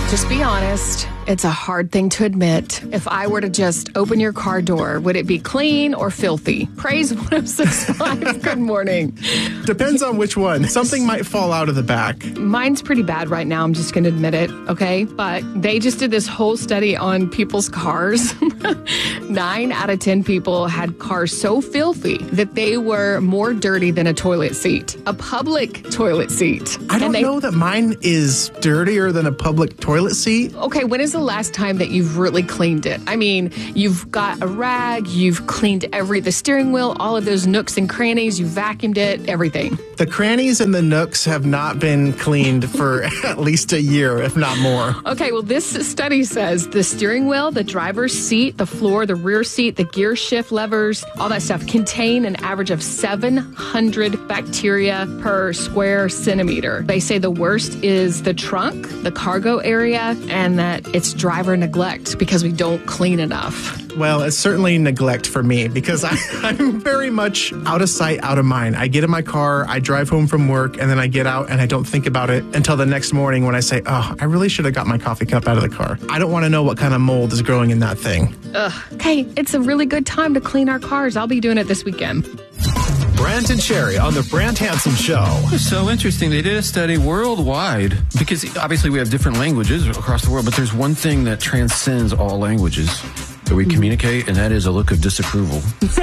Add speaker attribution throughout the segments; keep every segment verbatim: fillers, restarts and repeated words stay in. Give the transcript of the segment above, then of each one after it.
Speaker 1: Just be honest. It's a hard thing to admit. If I were to just open your car door, would it be clean or filthy? Praise one oh six point five. Good morning.
Speaker 2: Depends on which one. Something might fall out of the back.
Speaker 1: Mine's pretty bad right now. I'm just going to admit it, okay? But they just did this whole study on people's cars. Nine out of ten people had cars so filthy that they were more dirty than a toilet seat. A public toilet seat.
Speaker 2: I don't
Speaker 1: they,
Speaker 2: know that mine is dirtier than a public toilet seat.
Speaker 1: Okay, when is the last time that you've really cleaned it? I mean, you've got a rag, you've cleaned every, the steering wheel, all of those nooks and crannies, you vacuumed it, everything.
Speaker 2: The crannies and the nooks have not been cleaned for at least a year, if not more.
Speaker 1: Okay, well, this study says the steering wheel, the driver's seat, the floor, the rear seat, the gear shift levers, all that stuff contain an average of seven hundred bacteria per square centimeter. They say the worst is the trunk, the cargo area, and that it's driver neglect because we don't clean enough.
Speaker 2: Well, it's certainly neglect for me because I, I'm very much out of sight, out of mind. I get in my car, I drive home from work, and then I get out and I don't think about it until the next morning when I say, oh, I really should have got my coffee cup out of the car. I don't want to know what kind of mold is growing in that thing.
Speaker 1: Ugh. Okay, it's a really good time to clean our cars. I'll be doing it this weekend.
Speaker 3: Brant and Sherry on the Brant Hansen Show.
Speaker 4: It's so interesting. They did a study worldwide because obviously we have different languages across the world, but there's one thing that transcends all languages that we communicate, and that is a look of disapproval.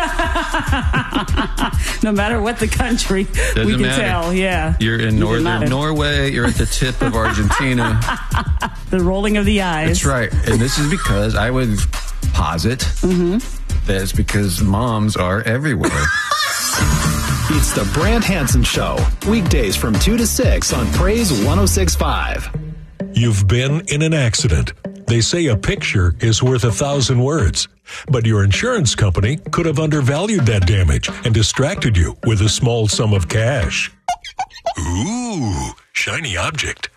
Speaker 5: No matter what the country,
Speaker 4: Doesn't
Speaker 5: we can
Speaker 4: matter.
Speaker 5: tell, yeah.
Speaker 4: You're in northern Norway, you're at the tip of Argentina.
Speaker 5: The rolling of the eyes.
Speaker 4: That's right. And this is because I would posit mm-hmm. that it's because moms are everywhere.
Speaker 3: It's the Brant Hansen Show. Weekdays from two to six on Praise one oh six point five.
Speaker 6: You've been in an accident. They say a picture is worth a thousand words. But your insurance company could have undervalued that damage and distracted you with a small sum of cash. Ooh, shiny object.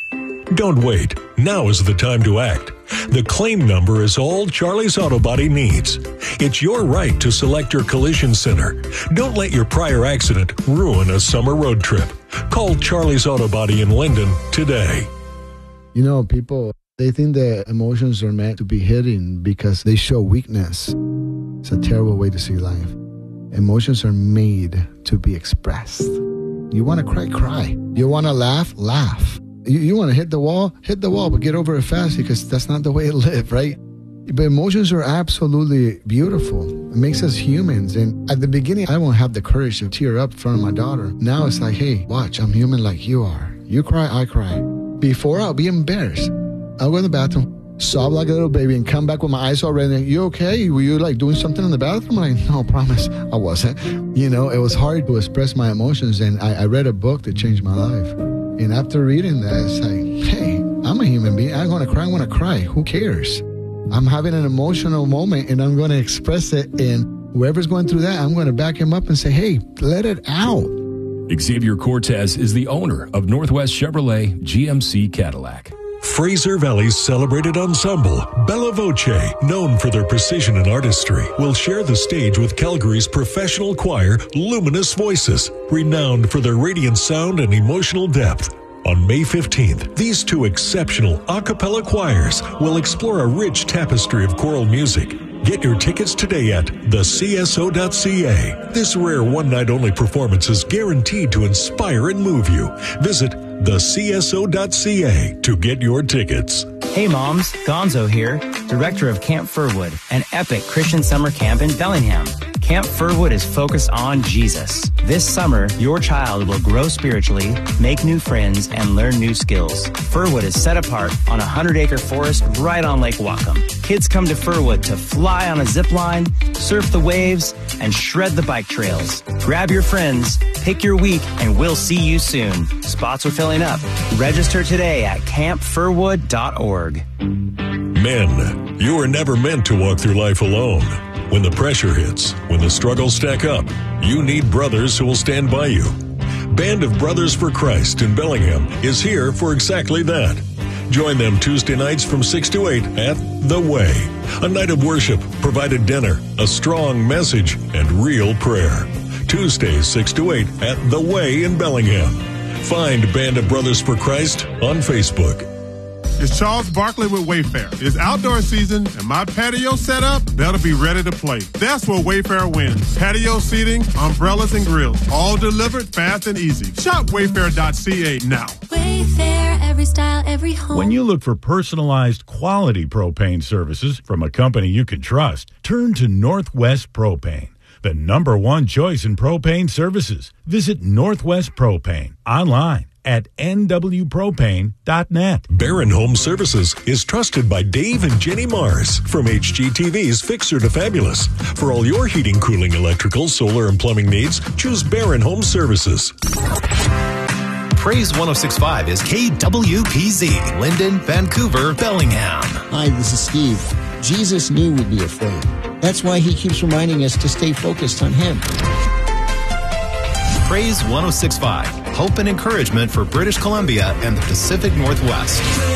Speaker 6: Don't wait. Now is the time to act. The claim number is all Charlie's Auto Body needs. It's your right to select your collision center. Don't let your prior accident ruin a summer road trip. Call Charlie's Auto Body in Linden today.
Speaker 7: You know, people, they think that emotions are meant to be hidden because they show weakness. It's a terrible way to see life. Emotions are made to be expressed. You want to cry, cry. You want to laugh, laugh. You, you want to hit the wall, hit the wall, but get over it fast because that's not the way to live, right? But emotions are absolutely beautiful. It makes us humans. And at the beginning, I won't have the courage to tear up in front of my daughter. Now it's like, hey, watch, I'm human like you are. You cry, I cry. Before, I'll be embarrassed. I'll go in the bathroom, sob like a little baby, and come back with my eyes all red. And you okay? Were you like doing something in the bathroom? I'm like, no, promise, I wasn't. You know, it was hard to express my emotions. And I, I read a book that changed my life. And after reading that, it's like, hey, I'm a human being. I'm going to cry, I want to cry. Who cares? I'm having an emotional moment and I'm going to express it. And whoever's going through that, I'm going to back him up and say, hey, let it out.
Speaker 8: Xavier Cortez is the owner of Northwest Chevrolet G M C Cadillac.
Speaker 6: Fraser Valley's celebrated ensemble, Bella Voce, known for their precision and artistry, will share the stage with Calgary's professional choir, Luminous Voices, renowned for their radiant sound and emotional depth. On May fifteenth, these two exceptional a cappella choirs will explore a rich tapestry of choral music. Get your tickets today at the c s o dot c a. This rare one-night-only performance is guaranteed to inspire and move you. Visit the c s o dot c a to get your tickets.
Speaker 9: Hey moms, Gonzo here, director of Camp Furwood, an epic Christian summer camp in Bellingham. Camp Furwood is focused on Jesus. This summer, your child will grow spiritually, make new friends, and learn new skills. Furwood is set apart on a hundred-acre forest right on Lake Whatcom. Kids come to Furwood to fly on a zip line, surf the waves, and shred the bike trails. Grab your friends, pick your week, and we'll see you soon. Spots are filling up. Register today at camp furwood dot org.
Speaker 6: Men, you were never meant to walk through life alone. When the pressure hits, when the struggles stack up, you need brothers who will stand by you. Band of Brothers for Christ in Bellingham is here for exactly that. Join them Tuesday nights from six to eight at The Way. A night of worship, provided dinner, a strong message, and real prayer. Tuesdays six to eight at The Way in Bellingham. Find Band of Brothers for Christ on Facebook.
Speaker 10: it's Charles Barkley with Wayfair. It's outdoor season, and my patio set up better be ready to play. That's where Wayfair wins. Patio seating, umbrellas, and grills, all delivered fast and easy. Shop wayfair dot c a now.
Speaker 11: Wayfair, every style, every home.
Speaker 12: When you look for personalized quality propane services from a company you can trust, turn to Northwest Propane, the number one choice in propane services. Visit Northwest Propane online at n w propane dot net.
Speaker 6: Barron Home Services is trusted by Dave and Jenny Mars from H G T V's Fixer to Fabulous. For all your heating, cooling, electrical, solar, and plumbing needs, choose Barron Home Services.
Speaker 3: Praise one oh six point five is K W P Z, Linden, Vancouver, Bellingham.
Speaker 13: Hi, this is Steve. Jesus knew we'd be afraid. That's why he keeps reminding us to stay focused on him.
Speaker 3: Praise one oh six point five, hope and encouragement for British Columbia and the Pacific Northwest.